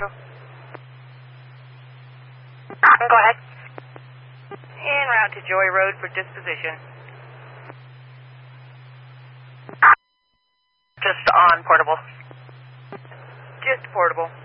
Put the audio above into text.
Go ahead. En route to Joy Road for disposition. Just on portable. Just portable.